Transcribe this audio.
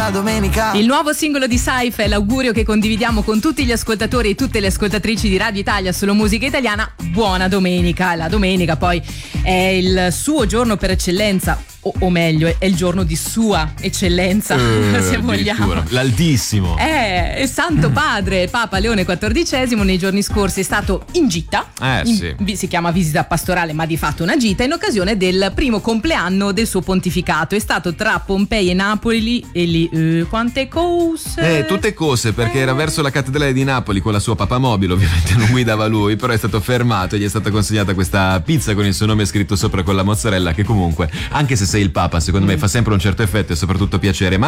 buona domenica. Il nuovo singolo di Saif è l'augurio che condividiamo con tutti gli ascoltatori e tutte le ascoltatrici di Radio Italia Solo Musica Italiana. Buona domenica. La domenica poi è il suo giorno per eccellenza, o meglio è il giorno di sua eccellenza, se vogliamo, l'altissimo. È Santo Padre Papa Leone XIV nei giorni scorsi è stato in gita, si chiama visita pastorale ma di fatto una gita, in occasione del primo compleanno del suo pontificato. È stato tra Pompei e Napoli e lì quante cose, tutte cose, perché era verso la cattedrale di Napoli con la sua papamobile, ovviamente non guidava lui, però è stato fermato e gli è stata consegnata questa pizza con il suo nome scritto sopra con la mozzarella, che comunque, anche se sei il Papa, secondo me fa sempre un certo effetto e soprattutto piacere. Ma